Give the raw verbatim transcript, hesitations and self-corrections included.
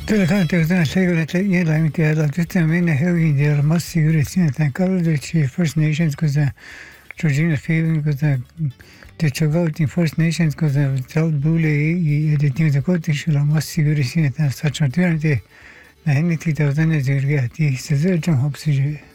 Tulakan segura yela imtiala tutamena heavy der must security and color the chief First Nations because the Georgina Faven because the the Chogout in First Nations because the child bully editing the Scottish must security and such a turn the ninety thousand is your get the Sazerjan Hopsy.